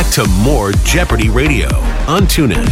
to more Jeopardy Radio on TuneIn.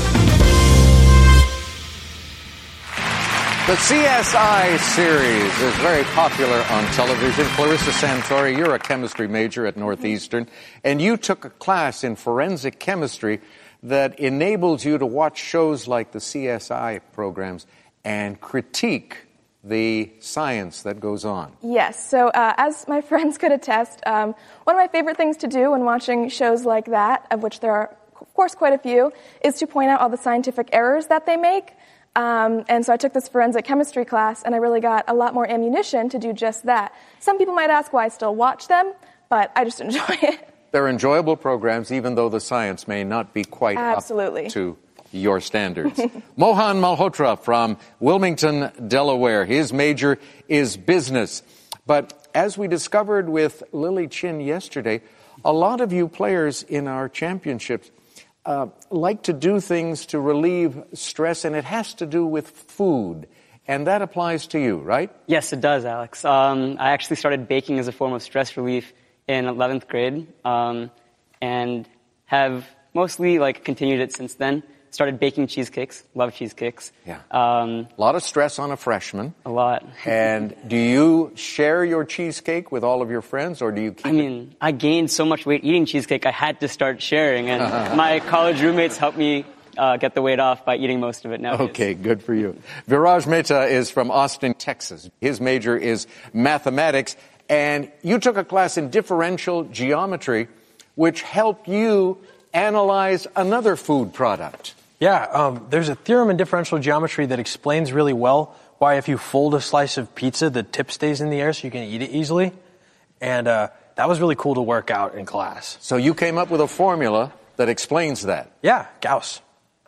The CSI series is very popular on television. Clarissa Santori, you're a chemistry major at Northeastern, and you took a class in forensic chemistry that enables you to watch shows like the CSI programs and critique the science that goes on. Yes. So as my friends could attest, one of my favorite things to do when watching shows like that, of which there are, of course, quite a few, is to point out all the scientific errors that they make. And so I took this forensic chemistry class, and I really got a lot more ammunition to do just that. Some people might ask why I still watch them, but I just enjoy it. They're enjoyable programs, even though the science may not be quite up to your standards. Mohan Malhotra from Wilmington, Delaware. His major is business. But as we discovered with Lily Chin yesterday, a lot of you players in our championships like to do things to relieve stress, and it has to do with food. And that applies to you, right? Yes, it does, Alex. I actually started baking as a form of stress relief in 11th grade and have mostly continued it since then. Started baking cheesecakes. Love cheesecakes. Yeah. A lot of stress on a freshman. A lot. And do you share your cheesecake with all of your friends, or do you keep it? I gained so much weight eating cheesecake, I had to start sharing. And my college roommates helped me get the weight off by eating most of it now. Okay, good for you. Viraj Mehta is from Austin, Texas. His major is mathematics, and you took a class in differential geometry, which helped you analyze another food product. Yeah, there's a theorem in differential geometry that explains really well why if you fold a slice of pizza, the tip stays in the air so you can eat it easily. And that was really cool to work out in class. So you came up with a formula that explains that? Yeah, Gauss.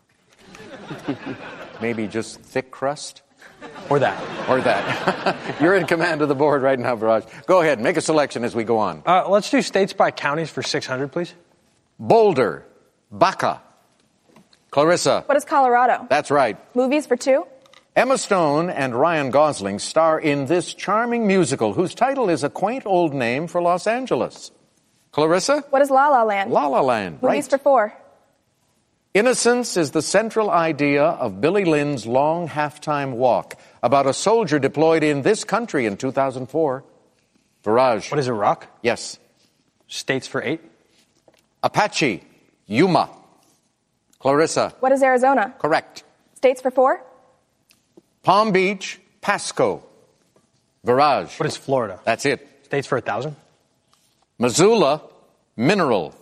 Maybe just thick crust? Or that. Or that. You're in command of the board right now, Viraj. Go ahead, make a selection as we go on. Let's do states by counties for 600, please. Boulder, Baca. Clarissa. What is Colorado? That's right. Movies for 2? Emma Stone and Ryan Gosling star in this charming musical whose title is a quaint old name for Los Angeles. Clarissa? What is La La Land? La La Land, right. Movies for 4? Innocence is the central idea of Billy Lynn's long halftime walk about a soldier deployed in this country in 2004. Viraj. What is Iraq? Yes. States for 8? Apache, Yuma. Clarissa. What is Arizona? Correct. States for 4? Palm Beach, Pasco. Viraj. What is Florida? That's it. States for 1,000? Missoula, Mineral.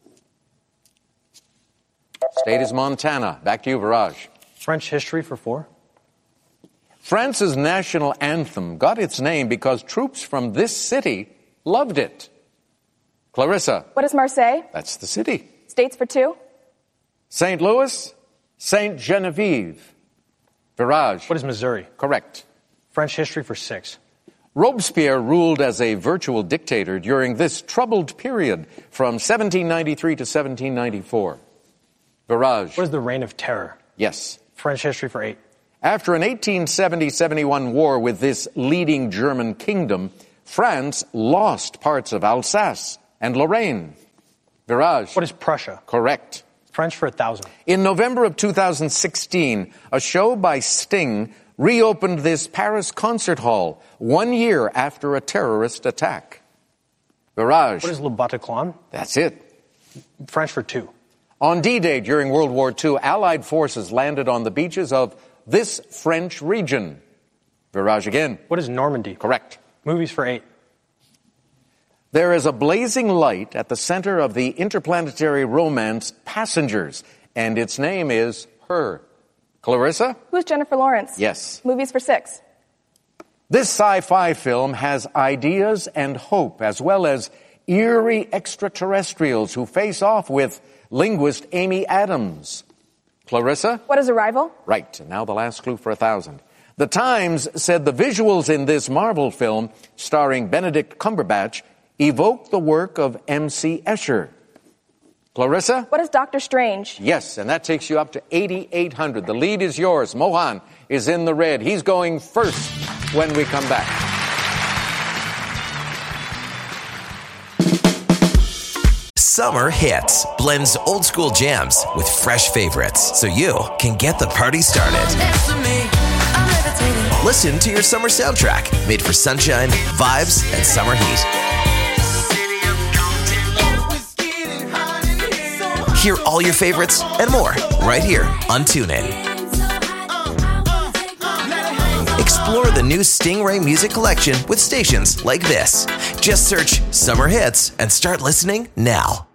State is Montana. Back to you, Viraj. French history for 4? France's national anthem got its name because troops from this city loved it. Clarissa. What is Marseille? That's the city. States for 2? St. Louis, St. Genevieve. Viraj. What is Missouri? Correct. French history for 6. Robespierre ruled as a virtual dictator during this troubled period from 1793 to 1794. Viraj. What is the Reign of Terror? Yes. French history for 8. After an 1870-71 war with this leading German kingdom, France lost parts of Alsace and Lorraine. Viraj. What is Prussia? Correct. French for 1,000. In November of 2016, a show by Sting reopened this Paris concert hall 1 year after a terrorist attack. Viraj. What is Le Bataclan? That's it. French for 2. On D-Day during World War II, Allied forces landed on the beaches of this French region. Viraj again. What is Normandy? Correct. Movies for 8. There is a blazing light at the center of the interplanetary romance Passengers, and its name is Her. Clarissa? Who's Jennifer Lawrence? Yes. Movies for 6. This sci-fi film has ideas and hope, as well as eerie extraterrestrials who face off with linguist Amy Adams. Clarissa? What is Arrival? Right. And now the last clue for 1,000. The Times said the visuals in this Marvel film, starring Benedict Cumberbatch, evoke the work of M.C. Escher. Clarissa? What is Doctor Strange? Yes, and that takes you up to 8,800. The lead is yours. Mohan is in the red. He's going first when we come back. Summer Hits blends old school jams with fresh favorites so you can get the party started. Listen to your summer soundtrack made for sunshine, vibes, and summer heat. Hear all your favorites and more right here on TuneIn. Explore the new Stingray music collection with stations like this. Just search Summer Hits and start listening now.